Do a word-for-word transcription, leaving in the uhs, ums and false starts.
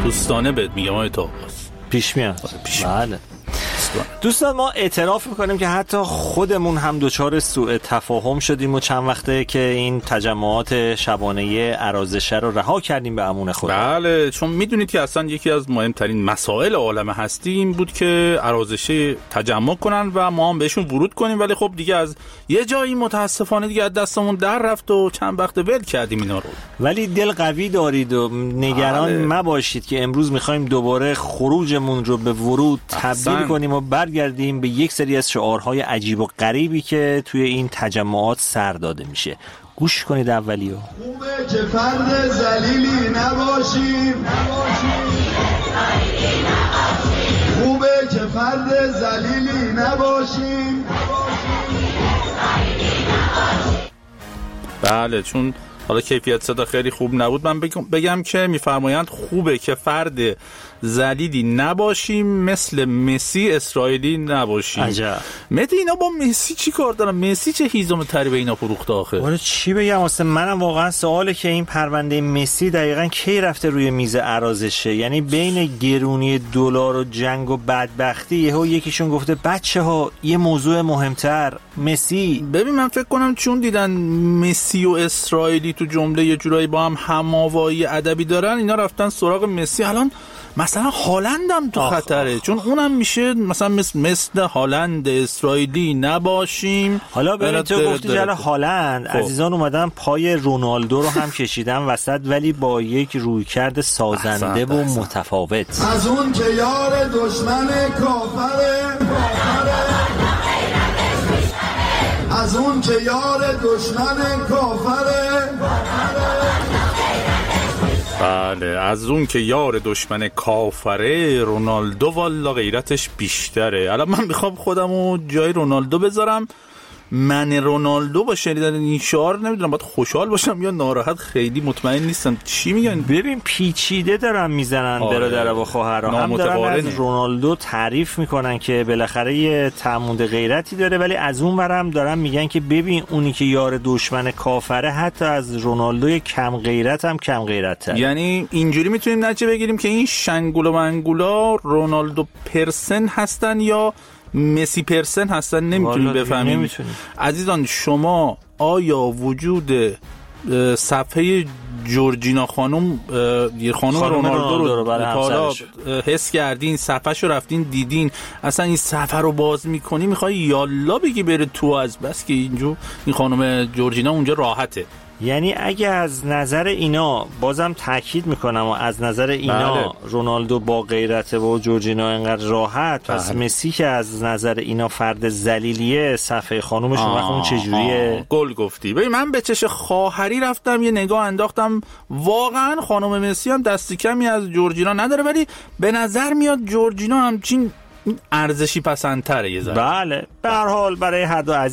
دوستانه بهت میگم آقای طاووس. پیش میاد. بله دوستان، ما اعتراف میکنیم که حتی خودمون هم دچار سوء تفاهم شدیم و چند وقته که این تجمعات شبانه ارازشه رو رها کردیم به امون خدا. بله، چون میدونید که اصلا یکی از مهمترین مسائل عالم هستی این بود که ارازشه تجمع کنن و ما هم بهشون ورود کنیم، ولی خب دیگه از یه جایی متاسفانه دیگه از دستمون در رفت و چند وقت ول کردیم اینا رو. ولی دل قوی دارید و نگران بله. مباشید که امروز میخوایم دوباره خروجمون رو به ورود تبدیل کنیم و برگردیم به یک سری از شعارهای عجیب و غریبی که توی این تجمعات سر داده میشه. گوش کنید اولیو. خوبه که فرد ذلیلی نباشیم، خوبه که فرد ذلیلی نباشیم. بله، چون حالا کیفیت صدا خیلی خوب نبود، من بگم که میفرمایند خوبه که فرد ذلیلی نباشیم، مثل مسی اسرائیلی نباشیم. عجب. مهدی اینا با مسی چی کار دارن؟ مسی چه هیزم تری به اینا فروخته آخه؟ ولی چی بگم واسه منم واقعا سواله که این پرونده مسی دقیقاً کی رفته روی میز ارازشه. یعنی بین گرونی دلار و جنگ و بدبختی یهو یکیشون گفته بچه‌ها یه موضوع مهمتر، مسی. ببین من فکر کنم چون دیدن مسی و اسرائیلی تو جمله یه جورایی با هم هم‌آوایی ادبی دارن، اینا رفتن سراغ مسی. الان مثلا هالند هم تو خطره آخ. چون اونم میشه مثلا مثل, مثل هالند اسرائیلی نباشیم. حالا ببین تو گفتی جلو هالند خب. عزیزان اومدن پای رونالدو رو هم کشیدن وسط، ولی با یک رویکرد سازنده احسان، و احسان. متفاوت. از اون که یار دشمن کافره، از اون که یار دشمن کافره، بله، از اون که یار دشمن کافره، رونالدو والا غیرتش بیشتره. الان من میخوام خودمو جای رونالدو بذارم، من رونالدو با شنیدن این شعار نمیدونم باید خوشحال باشم یا ناراحت، خیلی مطمئن نیستم. چی میگن؟ ببین پیچیده دارن میزنن برادر و خواهرها، هم دارن از رونالدو تعریف میکنن که بالاخره یه تعمد غیرتی داره، ولی از اون ورم دارن میگن که ببین اونی که یار دشمن کافره حتی از رونالدو کم غیرت هم کم غیرت تر. یعنی اینجوری میتونیم نتیجه بگیریم که این شنگول و منگولا رونالدو پرسن هستن یا مسی پرسن هستن، نمیتونیم بفهمیم. نمیتونیم. عزیزان شما آیا وجود صفحه جورجینا خانم خانم, خانم رونالدو رو, رو حالا حس کردین؟ صفحه رو رفتین دیدین؟ اصلا این صفحه رو باز میکنی میخوای یالا بگی بره تو، از بس که اینجا این خانم جورجینا اونجا راحته. یعنی اگه از نظر اینا، بازم تاکید میکنم و از نظر اینا بله. رونالدو با غیرته و جورجینا اینقدر راحت، پس بله. مسی که از نظر اینا فرد ذلیلیه، صفحه خانومش اون وقت اون چجوریه؟ گل گفتی. ببین من به چش خواهری رفتم یه نگاه انداختم، واقعا خانم مسی هم دستی کمی از جورجینا نداره، ولی به نظر میاد جورجینا همچین ارزشی پسندتره یه ذره. بله به هر حال برای هر دو